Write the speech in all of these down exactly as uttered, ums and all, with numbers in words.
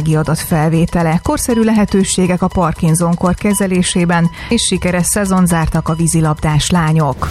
gazdasági adat felvétele, korszerű lehetőségek a Parkinson-kor kezelésében, és sikeres szezon zártak a vízilabdás lányok.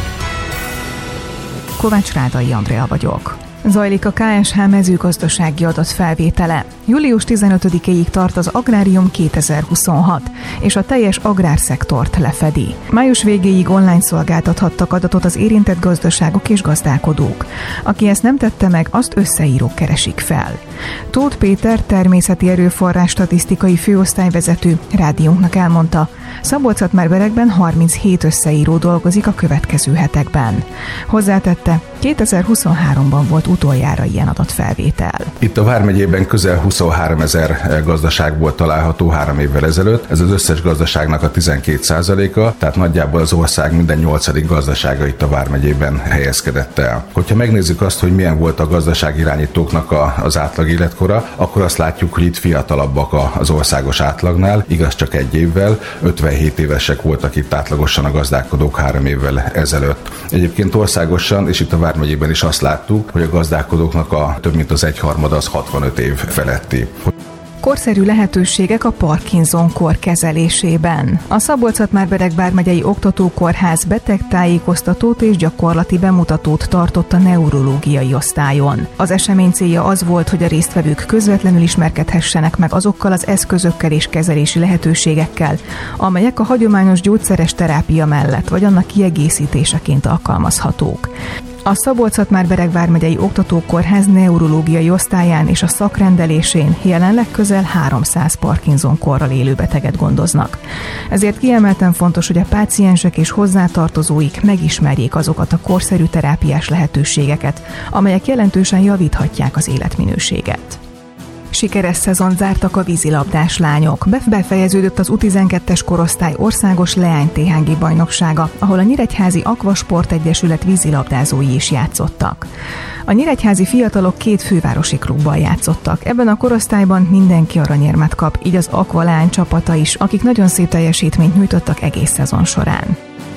Kovács Rádai Andrea vagyok. Zajlik a ká es há mezőgazdasági adatfelvétele. július tizenötödikéig tart az Agrárium kétezer-huszonhat, és a teljes agrárszektort lefedi. Május végéig online szolgáltathattak adatot az érintett gazdaságok és gazdálkodók. Aki ezt nem tette meg, azt összeírók keresik fel. Tóth Péter, természeti erőforrás statisztikai főosztályvezető rádiónknak elmondta, Szabolcs-Szatmár-Berekben harminchét összeíró dolgozik a következő hetekben. Hozzátette, kétezer-huszonháromban volt utoljára ilyen adatfelvétel. Itt a vármegyében közel huszonháromezer gazdaságból található három évvel ezelőtt. Ez az összes gazdaságnak a tizenkét százaléka, tehát nagyjából az ország minden nyolcadik gazdasága itt a vármegyében helyezkedett el. Hogyha megnézzük azt, hogy milyen volt a gazdaságirányítóknak a, az átlag életkora, akkor azt látjuk, hogy itt fiatalabbak az országos átlagnál, igaz csak egy évvel, ötvenhét évesek voltak itt átlagosan a gazdálkodók három évvel ezelőtt. Egyébként országosan, és itt a vármegyében is azt láttuk, hogy a gazdálkodóknak a több mint az egyharmada az hatvanöt év feletti. Korszerű lehetőségek a Parkinson-kor kezelésében. A Szabolcs-Szatmár-Bereg vármegyei oktatókórház betegtájékoztatót és gyakorlati bemutatót tartott a neurológiai osztályon. Az esemény célja az volt, hogy a résztvevők közvetlenül ismerkedhessenek meg azokkal az eszközökkel és kezelési lehetőségekkel, amelyek a hagyományos gyógyszeres terápia mellett vagy annak kiegészítéseként alkalmazhatók. A Szabolcs-Szatmár-Bereg vármegyei oktatókórház neurológiai osztályán és a szakrendelésén jelenleg közel háromszáz Parkinson-korral élő beteget gondoznak. Ezért kiemelten fontos, hogy a páciensek és hozzátartozóik megismerjék azokat a korszerű terápiás lehetőségeket, amelyek jelentősen javíthatják az életminőséget. Sikeres szezon zártak a vízilabdás lányok. Befejeződött az U tizenkettes korosztály országos leány té há gé bajnoksága, ahol a Nyíregyházi Akvasport Egyesület vízilabdázói is játszottak. A nyíregyházi fiatalok két fővárosi klubban játszottak. Ebben a korosztályban mindenki aranyérmet kap, így az Aqua leány csapata is, akik nagyon szép teljesítményt nyújtottak egész szezon során.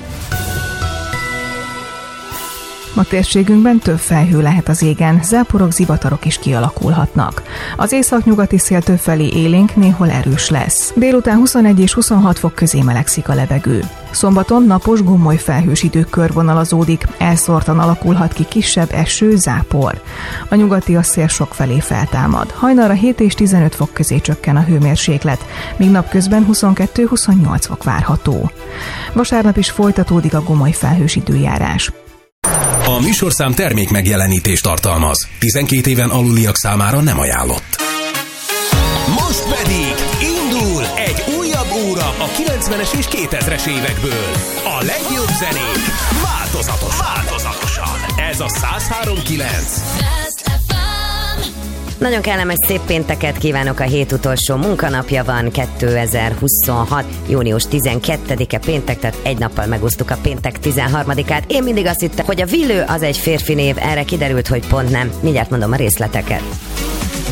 Ma térségünkben több felhő lehet az égen, záporok, zivatarok is kialakulhatnak. Az északnyugati szél többfelé élénk, néhol erős lesz. Délután huszonegy és huszonhat fok közé melegszik a levegő. Szombaton napos, gomoly felhős idő körvonalazódik, elszórtan alakulhat ki kisebb eső, zápor. A nyugati szél sokfelé feltámad. Hajnalra hét és tizenöt fok közé csökken a hőmérséklet, míg napközben huszonkettő-huszonnyolc fok várható. Vasárnap is folytatódik a gomoly felhős időjárás. A műsorszám termék megjelenítést tartalmaz. tizenkét éven aluliak számára nem ajánlott. Most pedig indul egy újabb óra a kilencvenes és kétezres évekből. A legjobb zenék változatosan. változatosan. Ez a száz három kilenc. Nagyon kellemes szép pénteket kívánok, a hét utolsó munkanapja van, kétezer-huszonhat. június tizenkettedike péntek, tehát egy nappal megúsztuk a péntek tizenharmadikát. Én mindig azt hittem, hogy a Villő az egy férfi név, erre kiderült, hogy pont nem. Mindjárt mondom a részleteket.